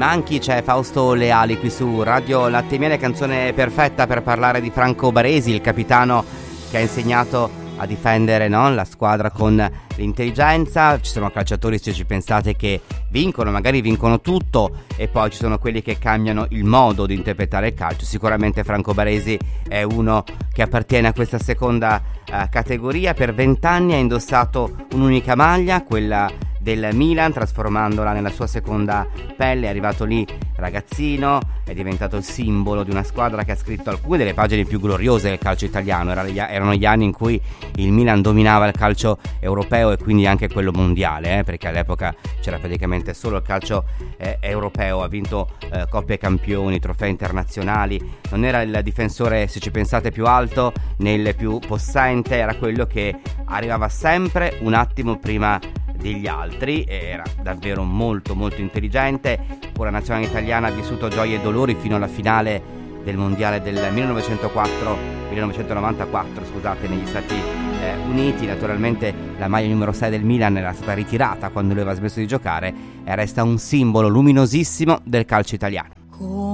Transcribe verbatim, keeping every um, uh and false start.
manchi. C'è Fausto Leali qui su Radio Latte e Miele, canzone perfetta per parlare di Franco Baresi, il capitano che ha insegnato a difendere, no, la squadra con l'intelligenza. Ci sono calciatori, se ci pensate, che vincono, magari vincono tutto, e poi ci sono quelli che cambiano il modo di interpretare il calcio. Sicuramente Franco Baresi è uno che appartiene a questa seconda uh, categoria. Per vent'anni ha indossato un'unica maglia, quella del Milan, trasformandola nella sua seconda pelle. È arrivato lì ragazzino, è diventato il simbolo di una squadra che ha scritto alcune delle pagine più gloriose del calcio italiano. Era, erano gli anni in cui il Milan dominava il calcio europeo e quindi anche quello mondiale, eh, perché all'epoca c'era praticamente solo il calcio eh, europeo. Ha vinto eh, Coppe Campioni, trofei internazionali. Non era il difensore, se ci pensate, più alto né il più possente, era quello che arrivava sempre un attimo prima degli altri. Era davvero molto molto intelligente. Poi la nazionale italiana ha vissuto gioie e dolori fino alla finale del mondiale del millenovecentoquattro millenovecentonovantaquattro, scusate, negli Stati eh, Uniti. Naturalmente la maglia numero sei del Milan era stata ritirata quando lui aveva smesso di giocare e resta un simbolo luminosissimo del calcio italiano.